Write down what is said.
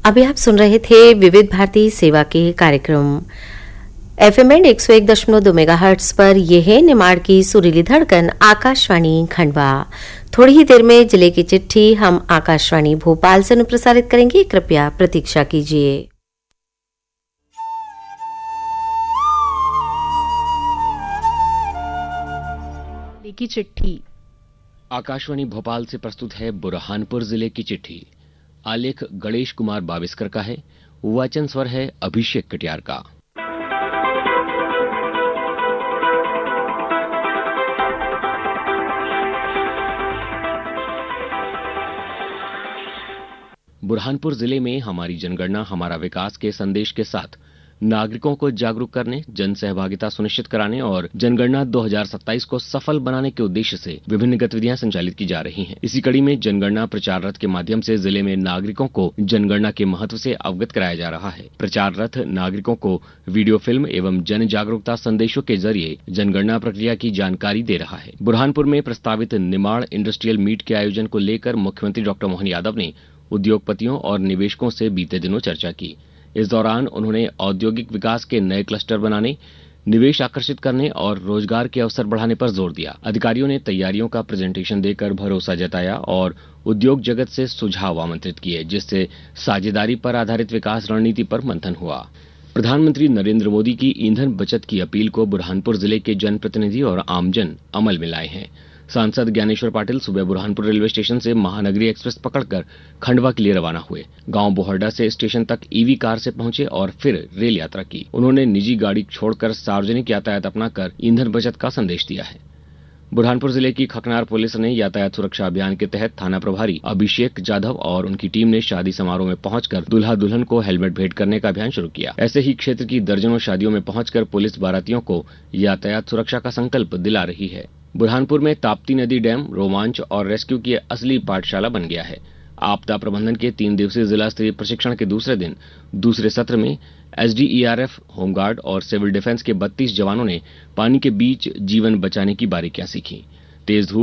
अभी आप सुन रहे थे विविध भारती सेवा के कार्यक्रम एफएम बैंड 101.2 मेगाहर्ट्ज पर। यह है निमाड़ की सुरीली धड़कन आकाशवाणी खंडवा। थोड़ी ही देर में जिले की चिट्ठी हम आकाशवाणी भोपाल से अनुप्रसारित करेंगे, कृपया प्रतीक्षा कीजिए। जिले की चिट्ठी आकाशवाणी भोपाल से प्रस्तुत है बुरहानपुर जिले की चिट्ठी। आलेख गणेश कुमार बाविस्कर का है, वाचन स्वर है अभिषेक कटियार का। बुरहानपुर जिले में हमारी जनगणना हमारा विकास के संदेश के साथ नागरिकों को जागरूक करने, जन सहभागिता सुनिश्चित कराने और जनगणना 2027 को सफल बनाने के उद्देश्य से विभिन्न गतिविधियां संचालित की जा रही हैं। इसी कड़ी में जनगणना प्रचार रथ के माध्यम से जिले में नागरिकों को जनगणना के महत्व से अवगत कराया जा रहा है। प्रचार रथ नागरिकों को वीडियो फिल्म एवं जन जागरूकता संदेशों के जरिए जनगणना प्रक्रिया की जानकारी दे रहा है। बुरहानपुर में प्रस्तावित निमाड़ इंडस्ट्रियल मीट के आयोजन को लेकर मुख्यमंत्री डॉक्टर मोहन यादव ने उद्योगपतियों और निवेशकों से बीते दिनों चर्चा की। इस दौरान उन्होंने औद्योगिक विकास के नए क्लस्टर बनाने, निवेश आकर्षित करने और रोजगार के अवसर बढ़ाने पर जोर दिया। अधिकारियों ने तैयारियों का प्रेजेंटेशन देकर भरोसा जताया और उद्योग जगत से सुझाव आमंत्रित किए, जिससे साझेदारी पर आधारित विकास रणनीति पर मंथन हुआ। प्रधानमंत्री नरेंद्र मोदी की ईंधन बचत की अपील को बुरहानपुर जिले के जनप्रतिनिधि और आमजन अमल में लाए हैं। सांसद ज्ञानेश्वर पाटिल सुबह बुरहानपुर रेलवे स्टेशन से महानगरी एक्सप्रेस पकड़कर खंडवा के लिए रवाना हुए। गांव बोहरडा से स्टेशन तक ईवी कार से पहुंचे और फिर रेल यात्रा की। उन्होंने निजी गाड़ी छोड़कर सार्वजनिक यातायात अपनाकर ईंधन बचत का संदेश दिया है। बुरहानपुर जिले की खकनार पुलिस ने यातायात सुरक्षा अभियान के तहत थाना प्रभारी अभिषेक जाधव और उनकी टीम ने शादी समारोह में पहुंचकर दूल्हा दुल्हन को हेलमेट भेंट करने का अभियान शुरू किया। ऐसे ही क्षेत्र की दर्जनों शादियों में पहुंचकर पुलिस बारातियों को यातायात सुरक्षा का संकल्प दिला रही है। बुरहानपुर में ताप्ती नदी डैम रोमांच और रेस्क्यू की असली पाठशाला बन गया है। आपदा प्रबंधन के 3 दिवसीय जिला स्तरीय प्रशिक्षण के दूसरे दिन दूसरे सत्र में एसडीईआरएफ, होमगार्ड और सिविल डिफेंस के 32 जवानों ने पानी के बीच जीवन बचाने की बारीकियां सीखी। तेज धूप